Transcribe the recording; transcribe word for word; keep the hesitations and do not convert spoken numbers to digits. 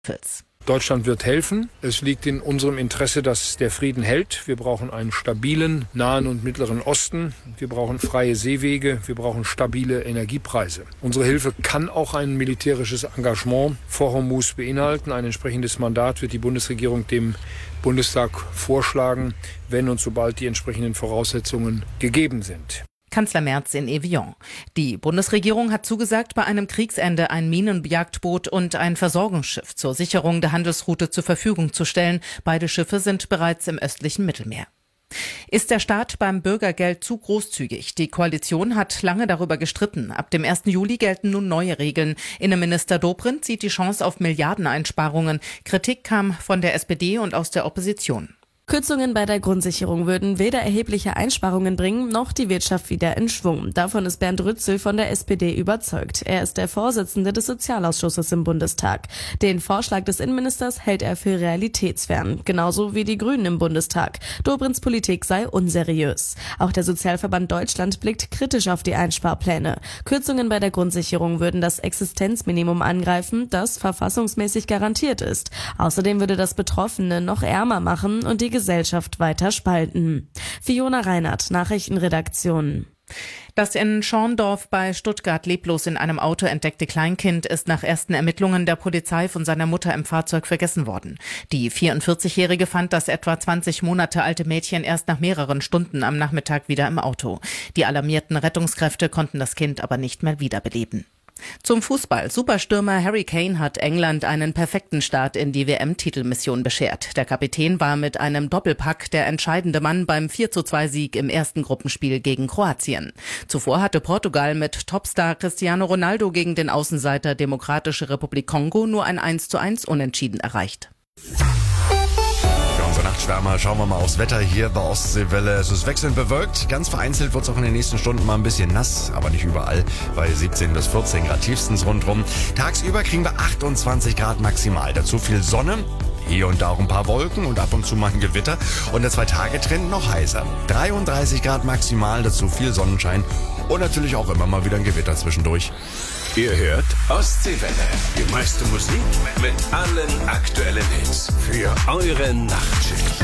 Fitz. Deutschland wird helfen. Es liegt in unserem Interesse, dass der Frieden hält. Wir brauchen einen stabilen Nahen und Mittleren Osten. Wir brauchen freie Seewege. Wir brauchen stabile Energiepreise. Unsere Hilfe kann auch ein militärisches Engagement vor Hormuz beinhalten. Ein entsprechendes Mandat wird die Bundesregierung dem Bundestag vorschlagen, wenn und sobald die entsprechenden Voraussetzungen gegeben sind. Kanzler Merz in Evian. Die Bundesregierung hat zugesagt, bei einem Kriegsende ein Minenjagdboot und ein Versorgungsschiff zur Sicherung der Handelsroute zur Verfügung zu stellen. Beide Schiffe sind bereits im östlichen Mittelmeer. Ist der Staat beim Bürgergeld zu großzügig? Die Koalition hat lange darüber gestritten. Ab dem ersten Juli gelten nun neue Regeln. Innenminister Dobrindt sieht die Chance auf Milliardeneinsparungen. Kritik kam von der S P D und aus der Opposition. Kürzungen bei der Grundsicherung würden weder erhebliche Einsparungen bringen, noch die Wirtschaft wieder in Schwung. Davon ist Bernd Rützel von der S P D überzeugt. Er ist der Vorsitzende des Sozialausschusses im Bundestag. Den Vorschlag des Innenministers hält er für realitätsfern, genauso wie die Grünen im Bundestag. Dobrindts Politik sei unseriös. Auch der Sozialverband Deutschland blickt kritisch auf die Einsparpläne. Kürzungen bei der Grundsicherung würden das Existenzminimum angreifen, das verfassungsmäßig garantiert ist. Außerdem würde das Betroffene noch ärmer machen und die Gesellschaft weiter spalten. Fiona Reinhardt, Nachrichtenredaktion. Das in Schorndorf bei Stuttgart leblos in einem Auto entdeckte Kleinkind ist nach ersten Ermittlungen der Polizei von seiner Mutter im Fahrzeug vergessen worden. Die vierundvierzigjährige fand das etwa zwanzig Monate alte Mädchen erst nach mehreren Stunden am Nachmittag wieder im Auto. Die alarmierten Rettungskräfte konnten das Kind aber nicht mehr wiederbeleben. Zum Fußball. Superstürmer Harry Kane hat England einen perfekten Start in die W M-Titelmission beschert. Der Kapitän war mit einem Doppelpack der entscheidende Mann beim vier zu zwei Sieg im ersten Gruppenspiel gegen Kroatien. Zuvor hatte Portugal mit Topstar Cristiano Ronaldo gegen den Außenseiter Demokratische Republik Kongo nur ein eins zu eins Unentschieden erreicht. Unser Nachtschwärmer, schauen wir mal aufs Wetter hier bei Ostseewelle. Es ist wechselnd bewölkt. Ganz vereinzelt wird es auch in den nächsten Stunden mal ein bisschen nass, aber nicht überall, bei siebzehn bis vierzehn Grad tiefstens rundrum. Tagsüber kriegen wir achtundzwanzig Grad maximal. Dazu viel Sonne, hier und da auch ein paar Wolken und ab und zu mal ein Gewitter. Und der Zwei-Tage-Trend noch heißer. dreiunddreißig Grad maximal, dazu viel Sonnenschein und natürlich auch immer mal wieder ein Gewitter zwischendurch. Ihr hört Ostseewelle. Die meiste Musik mit allen aktuellen Hits für eure Nachtschicht.